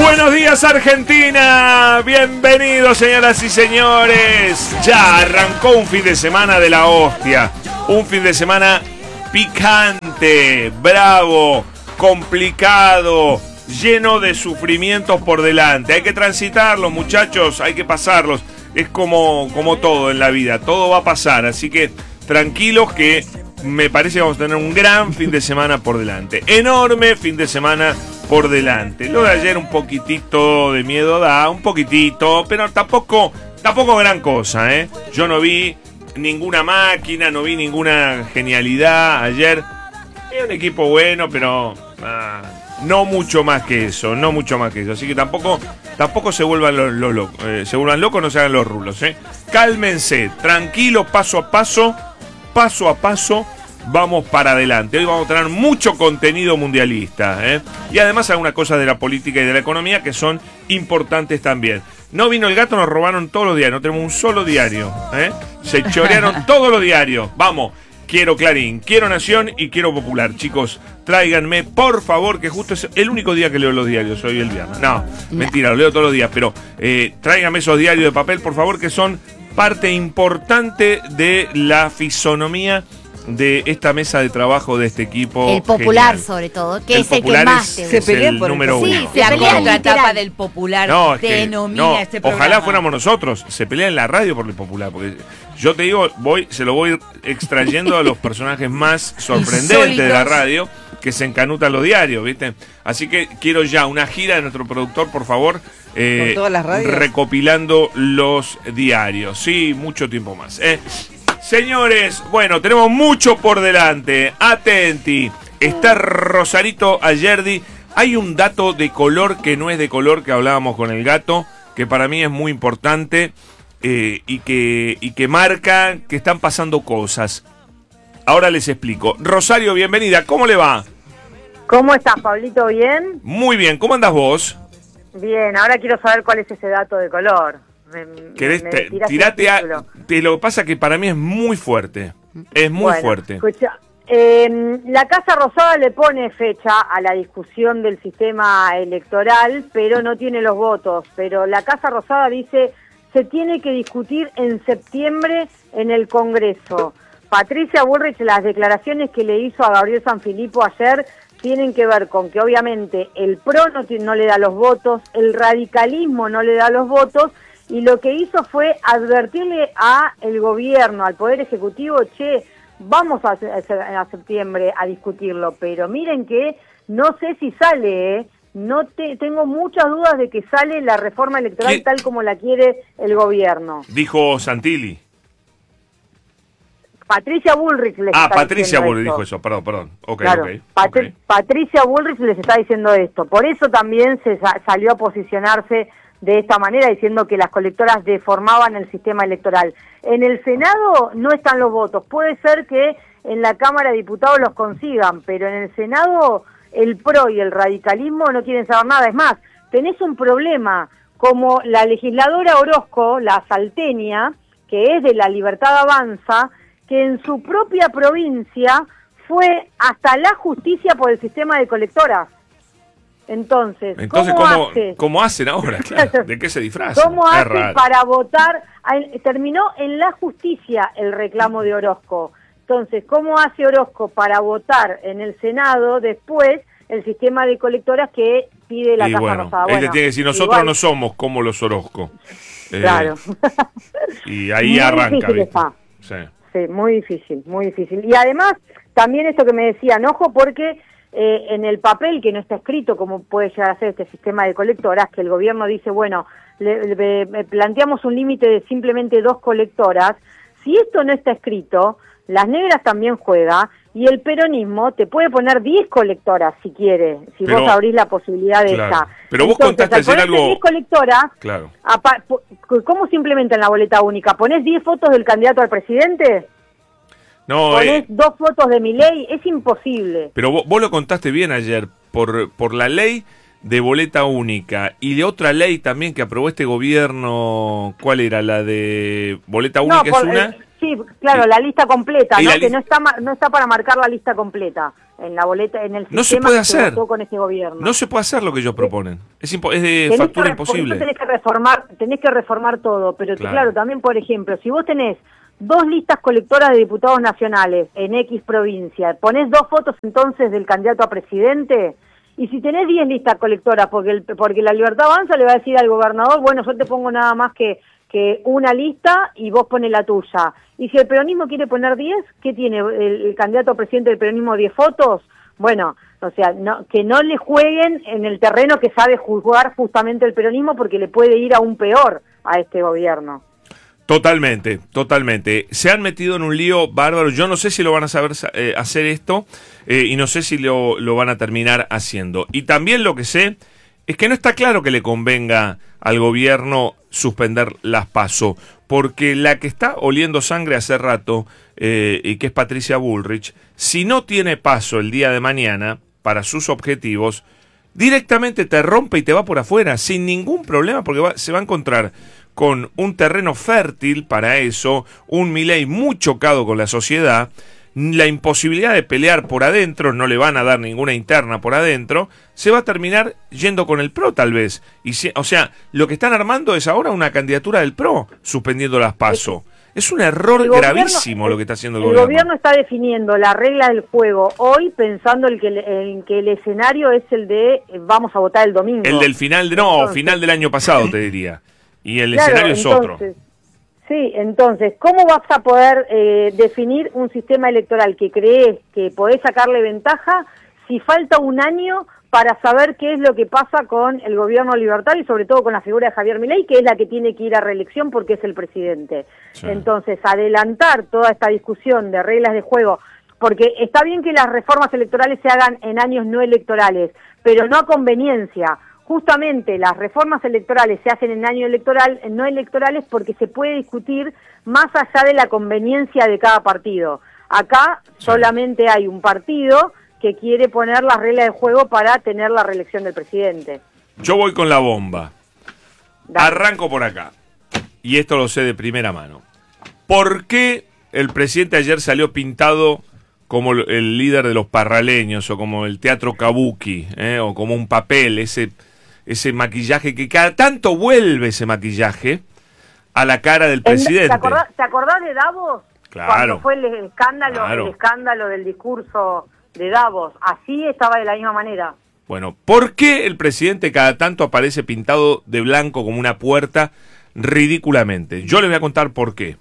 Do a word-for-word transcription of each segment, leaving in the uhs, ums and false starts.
Buenos días, Argentina. Bienvenidos, señoras y señores. Ya arrancó un fin de semana de la hostia. Un fin de semana picante, bravo, complicado, lleno de sufrimientos por delante. Hay que transitarlos, muchachos, hay que pasarlos. Es como, como todo en la vida, todo va a pasar. Así que tranquilos que me parece que vamos a tener un gran fin de semana por delante. Enorme fin de semana por delante. Lo de ayer un poquitito de miedo da, un poquitito, pero tampoco, tampoco gran cosa, ¿eh? Yo no vi ninguna máquina, no vi ninguna genialidad ayer. Es un equipo bueno, pero ah, no mucho más que eso, no mucho más que eso. Así que tampoco, tampoco se vuelvan los, los locos, eh, se vuelvan locos, no se hagan los rulos, ¿eh? Cálmense, tranquilos, paso a paso, paso a paso. Vamos para adelante. Hoy vamos a tener mucho contenido mundialista, ¿eh? Y además algunas cosas de la política y de la economía que son importantes también. No vino el gato, nos robaron todos los diarios. No tenemos un solo diario, ¿eh? Se chorearon todos los diarios. Vamos, quiero Clarín, quiero Nación y quiero Popular. Chicos, tráiganme, por favor, que justo es el único día que leo los diarios, hoy el viernes. No, mentira, lo leo todos los días, pero eh, tráiganme esos diarios de papel, por favor, que son parte importante de la fisonomía de esta mesa de trabajo de este equipo. El Popular, genial. Sobre todo, que el es el Popular que más es, te es gusta. el número sí, uno. se La pelea contratapa literal. del Popular no, es que, denomina no, este programa. Ojalá fuéramos nosotros. Se pelea en la radio por el Popular, porque yo te digo, voy, se lo voy extrayendo a los personajes más sorprendentes de la radio que se encanutan los diarios, ¿viste? Así que quiero ya una gira de nuestro productor, por favor, eh, todas las radios, recopilando los diarios. Sí, mucho tiempo más, ¿eh? Señores, bueno, tenemos mucho por delante. Atenti. Está Rosarito Ayerdi. Hay un dato de color que no es de color que hablábamos con el gato, que para mí es muy importante eh, y, que, y que marca que están pasando cosas. Ahora les explico. Rosario, bienvenida. ¿Cómo le va? ¿Cómo estás, Pablito? ¿Bien? Muy bien. ¿Cómo andas vos? Bien. Ahora quiero saber cuál es ese dato de color. Me, ¿Querés me te, tiraste tirate el a, título. te, lo que pasa que para mí es muy fuerte. Es muy Bueno, fuerte. Escucha, eh, la Casa Rosada le pone fecha a la discusión del sistema electoral, pero no tiene los votos. Pero la Casa Rosada dice se tiene que discutir en septiembre en el Congreso. Patricia Bullrich, las declaraciones que le hizo a Gabriel Sanfilippo ayer tienen que ver con que obviamente el P R O no, no le da los votos, el radicalismo no le da los votos, y lo que hizo fue advertirle a el gobierno, al Poder Ejecutivo, che, vamos a, a, a septiembre a discutirlo, pero miren que no sé si sale, ¿eh? No te, tengo muchas dudas de que sale la reforma electoral ¿Qué? Tal como la quiere el gobierno. Dijo Santilli. Patricia Bullrich les Ah, está Patricia Bullrich esto. dijo eso, perdón, perdón. Ok, claro, ok. Pat okay. Patricia Bullrich les está diciendo esto. Por eso también se sa salió a posicionarse de esta manera, diciendo que las colectoras deformaban el sistema electoral. En el Senado no están los votos. Puede ser que en la Cámara de Diputados los consigan, pero en el Senado el P R O y el radicalismo no quieren saber nada. Es más, tenés un problema, como la legisladora Orozco, la salteña, que es de La Libertad Avanza, que en su propia provincia fue hasta la justicia por el sistema de colectoras. Entonces, Entonces ¿cómo, ¿cómo, hace? ¿cómo hacen ahora? Claro, ¿de qué se disfrazan? ¿Cómo Es hace raro. para votar? Terminó en la justicia el reclamo de Orozco. Entonces, ¿cómo hace Orozco para votar en el Senado después el sistema de colectoras que pide la y Casa bueno, Rosada? él Bueno, le tiene que decir, nosotros igual, no somos como los Orozco. Eh, Claro. Y ahí Muy arranca, difícil ¿viste? está. Sí. Sí, muy difícil, muy difícil. Y además, también esto que me decían, ojo, porque eh, en el papel que no está escrito cómo puede llegar a ser este sistema de colectoras, que el gobierno dice, bueno, le, le, le planteamos un límite de simplemente dos colectoras. Si esto no está escrito, las negras también juega, y el peronismo te puede poner diez colectoras si quiere, si Pero, vos abrís la posibilidad de claro. esta. Pero vos Entonces, contaste al ayer ponerte algo- diez colectoras, Claro. apa- ¿cómo se implementa en la boleta única? ¿Ponés diez fotos del candidato al presidente? No, ¿Ponés eh, dos fotos de Milei? Es imposible. pero vos, vos lo contaste bien ayer, por, por la ley de boleta única y de otra ley también que aprobó este gobierno. ¿Cuál era? La de boleta única No, por- es una. eh, sí, claro, Y- la lista completa, y ¿no? la Que li- no está ma- no está para marcar la lista completa. en la boleta, en el no sistema se puede que hacer. votó con este gobierno. No se puede hacer lo que ellos proponen. Es, impo es de tenés factura que, imposible. Tenés que reformar, tenés que reformar todo, pero Claro. claro, también, por ejemplo, si vos tenés dos listas colectoras de diputados nacionales en X provincia, ponés dos fotos entonces del candidato a presidente, y si tenés diez listas colectoras, porque el, porque la Libertad Avanza le va a decir al gobernador, bueno, yo te pongo nada más que, que una lista y vos pones la tuya. Y si el peronismo quiere poner diez, ¿qué tiene el, el candidato a presidente del peronismo diez fotos? Bueno, o sea, no, que no le jueguen en el terreno que sabe jugar justamente el peronismo, porque le puede ir aún peor a este gobierno. Totalmente, totalmente. Se han metido en un lío bárbaro. Yo no sé si lo van a saber eh, hacer esto eh, y no sé si lo, lo van a terminar haciendo. Y también lo que sé es que no está claro que le convenga al gobierno suspender las PASO, porque la que está oliendo sangre hace rato, eh, y que es Patricia Bullrich, si no tiene PASO el día de mañana para sus objetivos, directamente te rompe y te va por afuera, sin ningún problema, porque va, se va a encontrar con un terreno fértil para eso, un Milei muy chocado con la sociedad, la imposibilidad de pelear por adentro, no le van a dar ninguna interna por adentro, se va a terminar yendo con el P R O tal vez. Y si, o sea, lo que están armando es ahora una candidatura del P R O, suspendiendo las PASO. Es un error el gravísimo gobierno, lo que está haciendo el, el gobierno. El gobierno está definiendo la regla del juego hoy pensando en que, en que el escenario es el de eh, vamos a votar el domingo. El del final, de, no, entonces, final del año pasado te diría. Y el claro, escenario es entonces, otro. Sí, entonces, ¿cómo vas a poder eh, definir un sistema electoral que crees que podés sacarle ventaja si falta un año para saber qué es lo que pasa con el gobierno libertario y sobre todo con la figura de Javier Milei, que es la que tiene que ir a reelección porque es el presidente? Sí. Entonces, adelantar toda esta discusión de reglas de juego, porque está bien que las reformas electorales se hagan en años no electorales, pero no a conveniencia. Justamente las reformas electorales se hacen en año electoral, no electorales, porque se puede discutir más allá de la conveniencia de cada partido. Acá sí. solamente hay un partido que quiere poner las reglas de juego para tener la reelección del presidente. Yo voy con la bomba. Dale. Arranco por acá. Y esto lo sé de primera mano. ¿Por qué el presidente ayer salió pintado como el líder de los parraleños o como el teatro kabuki, eh, o como un papel, ese... ese maquillaje que cada tanto vuelve ese maquillaje a la cara del presidente? ¿Te acordás, ¿te acordás de Davos? Claro. Cuando fue el escándalo, claro. el escándalo del discurso de Davos. Así estaba de la misma manera. Bueno, ¿por qué el presidente cada tanto aparece pintado de blanco como una puerta ridículamente? Yo les voy a contar por qué.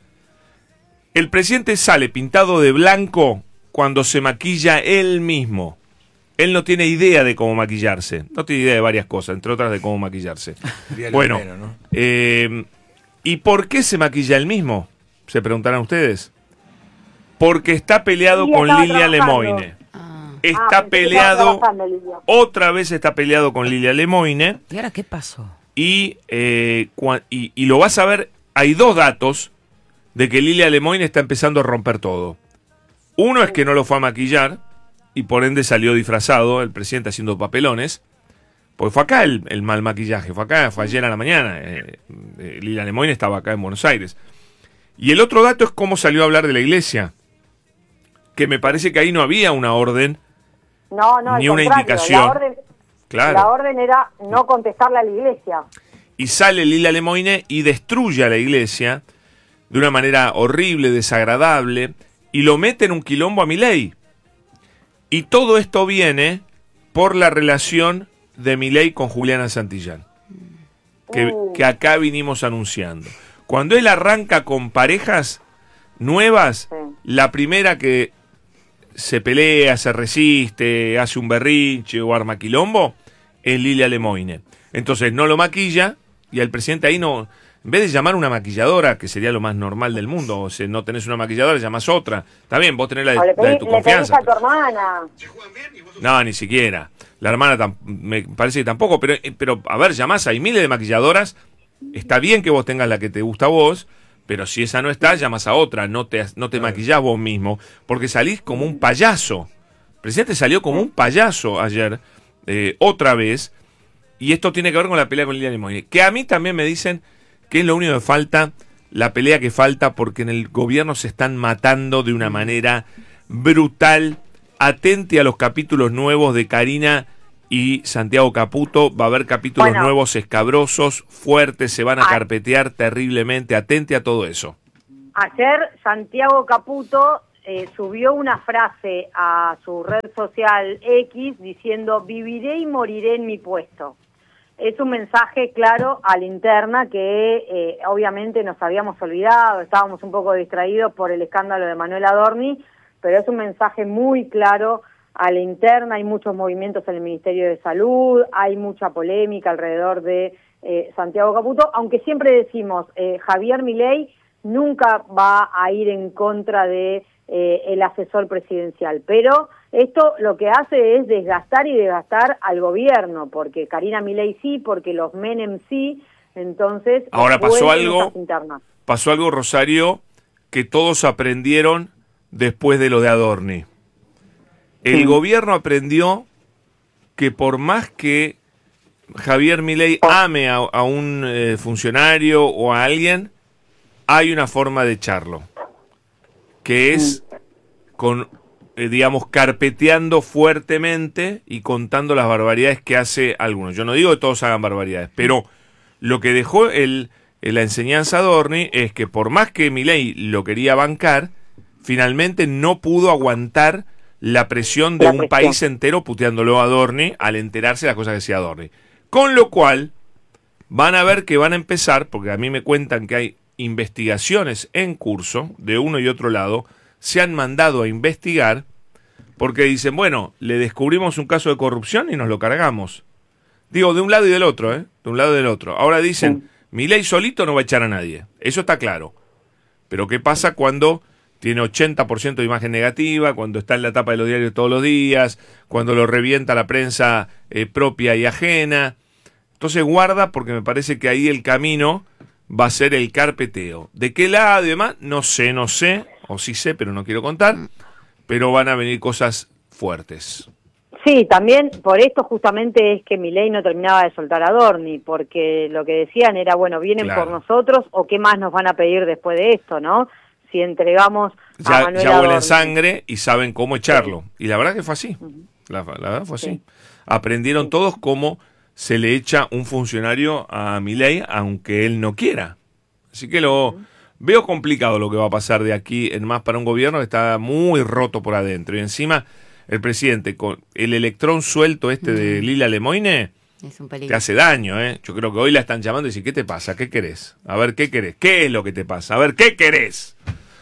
El presidente sale pintado de blanco cuando se maquilla él mismo. Él no tiene idea de cómo maquillarse. No tiene idea de varias cosas, entre otras de cómo maquillarse. Bueno, primero, ¿no? eh, ¿y por qué se maquilla él mismo? Se preguntarán ustedes. Porque está peleado sí, con Lilia trabajando. Lemoine. Ah. Está ah, peleado, otra vez está peleado con Lilia Lemoine. ¿Y ahora qué pasó? Y, eh, y, y lo vas a ver, hay dos datos de que Lilia Lemoine está empezando a romper todo. Uno es que no lo fue a maquillar, y por ende salió disfrazado el presidente haciendo papelones, porque fue acá el, el mal maquillaje, fue acá, fue ayer a la mañana, eh, eh, Lilia Lemoine estaba acá en Buenos Aires. Y el otro dato es cómo salió a hablar de la iglesia, que me parece que ahí no había una orden, no, no, ni una indicación. La orden, claro. la orden era no contestarle a la iglesia. Y sale Lilia Lemoine y destruye a la iglesia de una manera horrible, desagradable, y lo mete en un quilombo a Milei. Y todo esto viene por la relación de Milei con Juliana Santillán, que, uh. que acá vinimos anunciando. Cuando él arranca con parejas nuevas, sí. la primera que se pelea, se resiste, hace un berrinche o arma quilombo, es Lilia Lemoine. Entonces no lo maquilla y al presidente ahí no... En vez de llamar una maquilladora, que sería lo más normal del mundo, o si no tenés una maquilladora, llamas otra. Está bien, vos tenés la de, le pedí, la de tu le confianza. Le pedís a tu hermana. No, ni siquiera. La hermana me parece que tampoco, pero, pero a ver, llamás, hay miles de maquilladoras. Está bien que vos tengas la que te gusta a vos, pero si esa no está, llamas a otra. No te, no te maquillás vos mismo, porque salís como un payaso. El presidente salió como un payaso ayer, eh, otra vez, y esto tiene que ver con la pelea con Lilia Lemoine. Que a mí también me dicen... que es lo único que falta, la pelea que falta, porque en el gobierno se están matando de una manera brutal atente a los capítulos nuevos de Karina y Santiago Caputo. Va a haber capítulos bueno. nuevos escabrosos, fuertes, se van a Ay. carpetear terriblemente. Atente a todo eso. Ayer Santiago Caputo eh, subió una frase a su red social X diciendo: viviré y moriré en mi puesto. Es un mensaje claro a la interna que eh, obviamente nos habíamos olvidado, estábamos un poco distraídos por el escándalo de Manuel Adorni, pero es un mensaje muy claro a la interna. Hay muchos movimientos en el Ministerio de Salud, hay mucha polémica alrededor de eh, Santiago Caputo, aunque siempre decimos, eh, Javier Milei nunca va a ir en contra de eh, el asesor presidencial, pero esto lo que hace es desgastar y desgastar al gobierno, porque Karina Milei sí, porque los Menem sí, entonces... Ahora pasó algo, internas. pasó algo, Rosario, que todos aprendieron después de lo de Adorni. El Sí. gobierno aprendió que por más que Javier Milei ame a, a un eh, funcionario o a alguien, hay una forma de echarlo, que es con, eh, digamos, carpeteando fuertemente y contando las barbaridades que hace algunos. Yo no digo que todos hagan barbaridades, pero lo que dejó el, la enseñanza Adorni es que por más que Milei lo quería bancar, finalmente no pudo aguantar la presión de La un presión. país entero puteándolo a Adorni al enterarse de las cosas que decía Adorni. Con lo cual, van a ver que van a empezar, porque a mí me cuentan que hay investigaciones en curso, de uno y otro lado, se han mandado a investigar, porque dicen, bueno, le descubrimos un caso de corrupción y nos lo cargamos. Digo, de un lado y del otro, ¿eh? De un lado y del otro. Ahora dicen, Sí. Milei solito no va a echar a nadie. Eso está claro. Pero ¿qué pasa cuando tiene ochenta por ciento de imagen negativa, cuando está en la tapa de los diarios todos los días, cuando lo revienta la prensa eh, propia y ajena? Entonces guarda, porque me parece que ahí el camino va a ser el carpeteo. ¿De qué lado y demás? No sé, no sé, o sí sé, pero no quiero contar, pero van a venir cosas fuertes. Sí, también por esto justamente es que Milei no terminaba de soltar a Adorni, porque lo que decían era, bueno, vienen Claro. por nosotros, o qué más nos van a pedir después de esto, ¿no? Si entregamos a Ya, Manuel ya huelen Adorni. sangre y saben cómo echarlo. Y la verdad que fue así. Ujú. La, la verdad fue así. Sí. Aprendieron Sí. todos cómo se le echa un funcionario a Milei, aunque él no quiera. Así que lo veo complicado lo que va a pasar de aquí en más para un gobierno que está muy roto por adentro. Y encima el presidente con el electrón suelto este de Lila Lemoine Es un te peligro. hace daño, ¿eh? Yo creo que hoy la están llamando y dicen, ¿qué te pasa? ¿Qué querés? A ver, ¿qué querés? ¿Qué es lo que te pasa? A ver, ¿qué querés?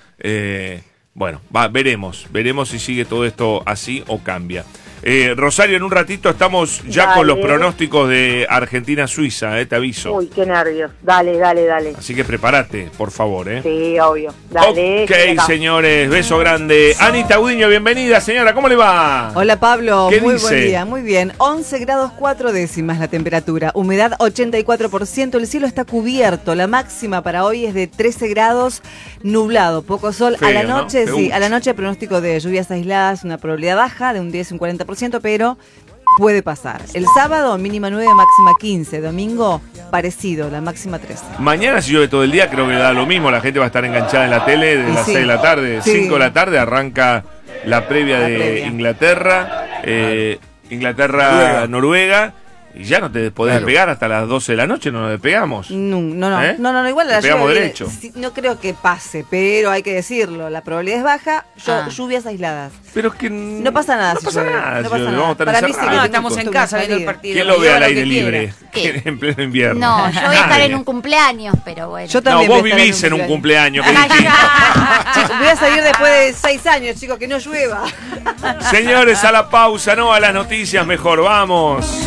Eh, bueno, va, veremos. Veremos si sigue todo esto así o cambia. Eh, Rosario, en un ratito estamos ya Dale. con los pronósticos de Argentina-Suiza, eh, te aviso. Uy, qué nervios. Dale, dale, dale. Así que prepárate, por favor. ¿eh? Sí, obvio. Dale. Ok, estoy acá. señores, beso grande. Anita Udiño, bienvenida, señora, ¿cómo le va? Hola Pablo, ¿Qué muy dice? buen día, muy bien. once grados cuatro décimas la temperatura, humedad ochenta y cuatro por ciento, el cielo está cubierto, la máxima para hoy es de trece grados, nublado, poco sol. Feo, a la ¿no? noche, sí, Feucho. a la noche pronóstico de lluvias aisladas, una probabilidad baja de un diez y un cuarenta por ciento, pero puede pasar. El sábado mínima nueve, máxima quince, domingo parecido, la máxima trece. Mañana si llueve todo el día, creo que da lo mismo, la gente va a estar enganchada en la tele de Y las sí. seis de la tarde, Sí. cinco de la tarde arranca la previa La de previa. Inglaterra, eh, Inglaterra-Noruega, y ya no te podés Claro. despegar hasta las doce de la noche, no nos despegamos. No, no, no, ¿Eh? no, no, no, igual la Le pegamos lluvia viene- derecho. sí, no creo que pase, pero hay que decirlo, la probabilidad es baja, llo- Ah. lluvias aisladas. Pero es que No pasa nada No si pasa llueve, nada, no si pasa llueve, nada. vamos a estar Para mí sí, encerrados. que No, es estamos en una casa viendo el salida. partido. ¿Quién lo que ve haga al lo aire que libre quiera. en pleno invierno? No, yo voy a estar Nadie. en un cumpleaños, pero bueno. Yo No, también vos voy a estar vivís en un cumpleaños, qué distinto. Chicos, voy a salir después de seis años, chicos, que no llueva. Señores, a la pausa, no a las noticias, mejor, vamos.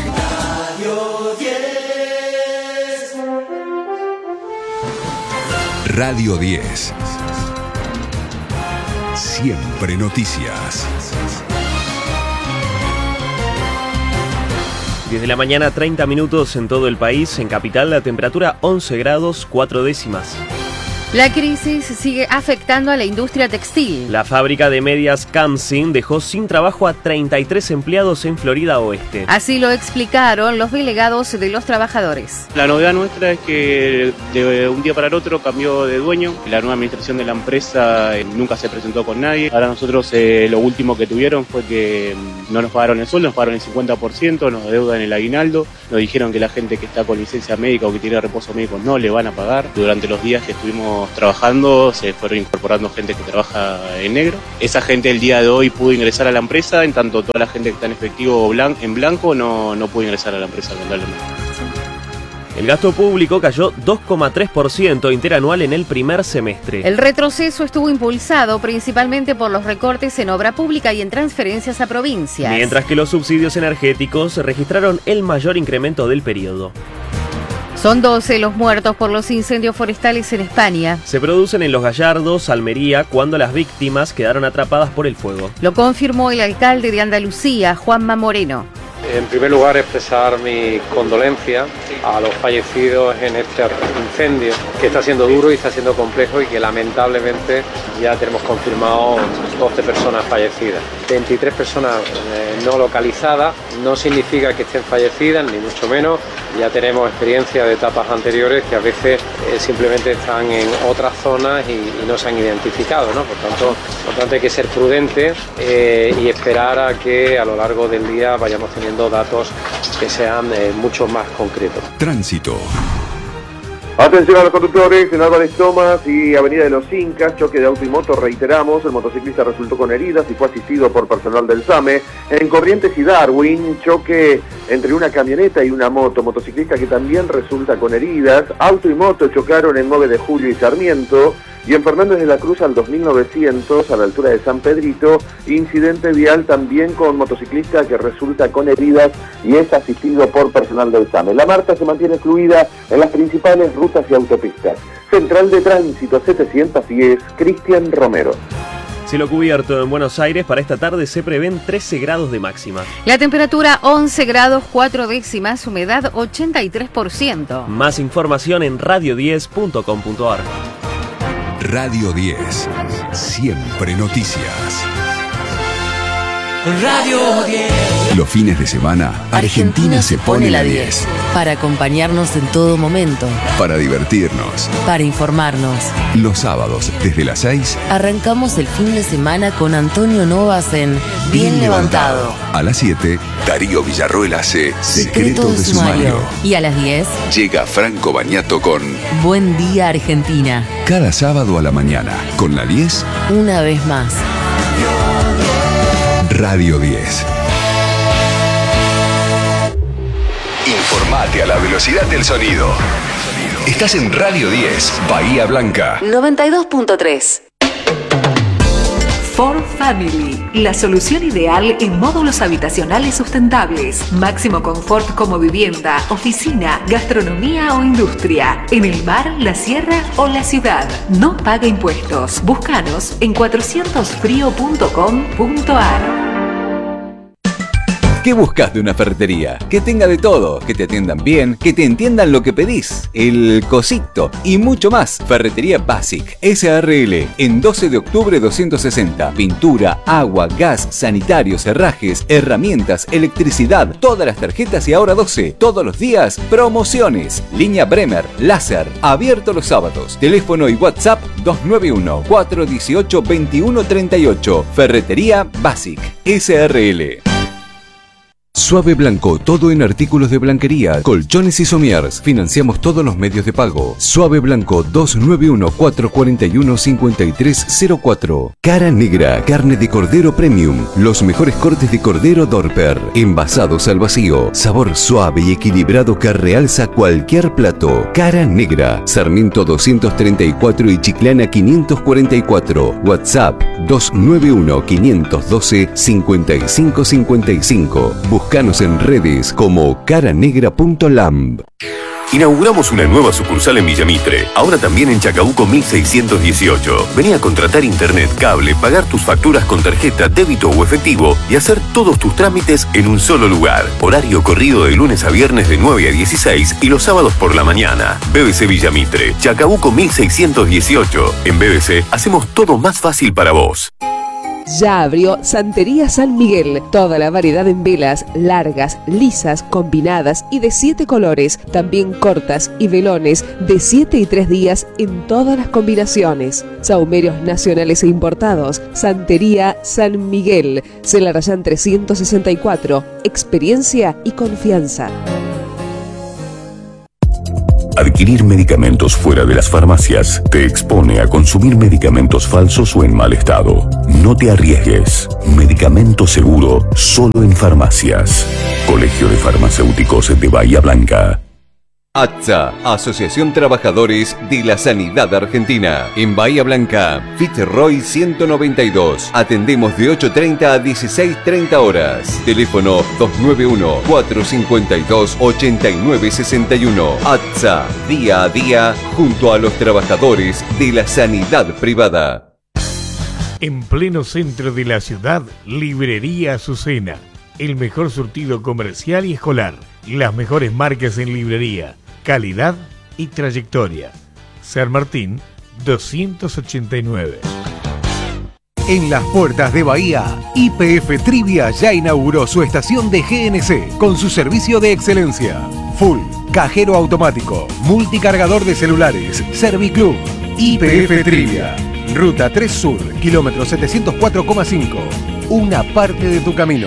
Radio diez. Siempre noticias. Desde la mañana, treinta minutos en todo el país. En Capital, la temperatura once grados cuatro décimas. La crisis sigue afectando a la industria textil. La fábrica de medias Camsin dejó sin trabajo a treinta y tres empleados en Florida Oeste. Así lo explicaron los delegados de los trabajadores. La novedad nuestra es que de un día para el otro cambió de dueño. La nueva administración de la empresa eh, nunca se presentó con nadie. Ahora nosotros eh, lo último que tuvieron fue que no nos pagaron el sueldo, nos pagaron el cincuenta por ciento, nos adeudan el aguinaldo. Nos dijeron que la gente que está con licencia médica o que tiene reposo médico no le van a pagar. Durante los días que estuvimos trabajando se fueron incorporando gente que trabaja en negro. Esa gente el día de hoy pudo ingresar a la empresa, en tanto toda la gente que está en efectivo o blan- en blanco no, no pudo ingresar a la empresa, lamentablemente. El gasto público cayó dos coma tres por ciento interanual en el primer semestre. El retroceso estuvo impulsado principalmente por los recortes en obra pública y en transferencias a provincias. Mientras que los subsidios energéticos registraron el mayor incremento del periodo. Son doce los muertos por los incendios forestales en España. Se producen en Los Gallardos, Almería, cuando las víctimas quedaron atrapadas por el fuego. Lo confirmó el alcalde de Andalucía, Juanma Moreno. En primer lugar, expresar mi condolencia a los fallecidos en este incendio, que está siendo duro y está siendo complejo y que lamentablemente ya tenemos confirmado doce personas fallecidas. veintitrés personas eh, no localizadas, no significa que estén fallecidas, ni mucho menos. Ya tenemos experiencia de etapas anteriores que a veces eh, simplemente están en otras zonas y, y no se han identificado, ¿no? Por tanto, por tanto hay que ser prudentes eh, y esperar a que a lo largo del día vayamos teniendo datos que sean eh, mucho más concretos. Tránsito. Atención a los conductores, en Álvarez Thomas y Avenida de los Incas, choque de auto y moto, reiteramos, el motociclista resultó con heridas y fue asistido por personal del SAME. En Corrientes y Darwin, choque entre una camioneta y una moto, motociclista que también resulta con heridas, auto y moto chocaron en nueve de julio y Sarmiento. Y en Fernández de la Cruz al dos mil novecientos, a la altura de San Pedrito, incidente vial también con motociclista que resulta con heridas y es asistido por personal del SAME. La marcha se mantiene fluida en las principales rutas y autopistas. Central de Tránsito setecientos diez, Cristian Romero. Cielo cubierto en Buenos Aires, para esta tarde se prevén trece grados de máxima. La temperatura once grados cuatro décimas, humedad ochenta y tres por ciento. Más información en radio diez punto com punto ar. Radio diez. Siempre noticias. Radio diez. Los fines de semana, Argentina se pone la diez. Para acompañarnos en todo momento. Para divertirnos. Para informarnos. Los sábados, desde las seis. Arrancamos el fin de semana con Antonio Novas en Bien, Bien levantado. levantado. A las siete, Darío Villarroel hace Secretos de Sumario. Y a las diez, llega Franco Bagnato con Buen Día Argentina. Cada sábado a la mañana, con la diez. Una vez más. Radio diez. Informate a la velocidad del sonido. Estás en Radio diez, Bahía Blanca. noventa y dos punto tres. For Family, la solución ideal en módulos habitacionales sustentables. Máximo confort como vivienda, oficina, gastronomía o industria. En el mar, la sierra o la ciudad. No paga impuestos. Búscanos en cuatrocientos frío punto com punto ar. ¿Qué buscas de una ferretería? Que tenga de todo, que te atiendan bien, que te entiendan lo que pedís, el cosito y mucho más. Ferretería Basic, S A R L, en doce de octubre doscientos sesenta. Pintura, agua, gas, sanitarios, herrajes, herramientas, electricidad, todas las tarjetas y ahora doce. Todos los días, promociones. Línea Bremer, láser, abierto los sábados. Teléfono y WhatsApp dos nueve uno, cuatro uno ocho, dos uno tres ocho. Ferretería Basic, S A R L. Suave Blanco, todo en artículos de blanquería, colchones y somiers. Financiamos todos los medios de pago. Suave Blanco, dos nueve uno, cuatro cuatro uno, cinco tres cero cuatro. Cara Negra, carne de cordero premium. Los mejores cortes de cordero Dorper, envasados al vacío. Sabor suave y equilibrado que realza cualquier plato. Cara Negra, Sarmiento doscientos treinta y cuatro y Chiclana quinientos cuarenta y cuatro. WhatsApp dos nueve uno, cinco uno dos, cinco cinco cinco cinco. Búscanos en redes como caranegra punto lamb. Inauguramos una nueva sucursal en Villamitre, ahora también en Chacabuco mil seiscientos dieciocho. Vení a contratar internet, cable, pagar tus facturas con tarjeta, débito o efectivo y hacer todos tus trámites en un solo lugar. Horario corrido de lunes a viernes de nueve a dieciséis y los sábados por la mañana. B B C Villamitre, Chacabuco mil seiscientos dieciocho. En B B C hacemos todo más fácil para vos. Ya abrió Santería San Miguel. Toda la variedad en velas, largas, lisas, combinadas y de siete colores. También cortas y velones de siete y tres días en todas las combinaciones. Sahumerios nacionales e importados. Santería San Miguel. Celarayán trescientos sesenta y cuatro. Experiencia y confianza. Adquirir medicamentos fuera de las farmacias te expone a consumir medicamentos falsos o en mal estado. No te arriesgues. Medicamento seguro solo en farmacias. Colegio de Farmacéuticos de Bahía Blanca. A T S A, Asociación Trabajadores de la Sanidad Argentina. En Bahía Blanca, Fitzroy ciento noventa y dos. Atendemos de ocho treinta a dieciséis treinta horas. Teléfono dos nueve uno, cuatro cinco dos, ocho nueve seis uno. A T S A, día a día, junto a los trabajadores de la sanidad privada. En pleno centro de la ciudad, Librería Azucena. El mejor surtido comercial y escolar. Las mejores marcas en librería. Calidad y trayectoria. San Martín doscientos ochenta y nueve. En las puertas de Bahía, Y P F Trivia ya inauguró su estación de G N C con su servicio de excelencia. Full, cajero automático, multicargador de celulares, Serviclub. Y P F Trivia. Ruta tres Sur, kilómetro setecientos cuatro coma cinco. Una parte de tu camino.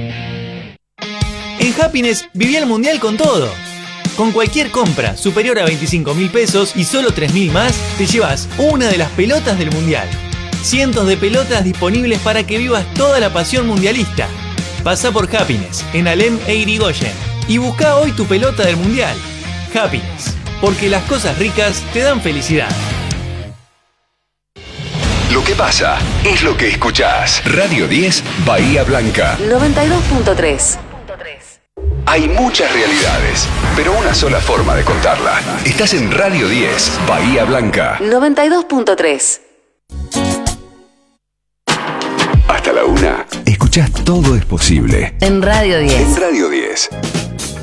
En Happiness viví el mundial con todo. Con cualquier compra superior a veinticinco mil pesos y solo tres mil más, te llevas una de las pelotas del mundial. Cientos de pelotas disponibles para que vivas toda la pasión mundialista. Pasa por Happiness, en Alem e Irigoyen, y busca hoy tu pelota del mundial. Happiness, porque las cosas ricas te dan felicidad. Lo que pasa es lo que escuchás. Radio diez, Bahía Blanca. noventa y dos punto tres. Hay muchas realidades, pero una sola forma de contarla. Estás en Radio diez, Bahía Blanca. noventa y dos punto tres. Hasta la una, escuchás Todo es Posible. En Radio diez. En Radio diez.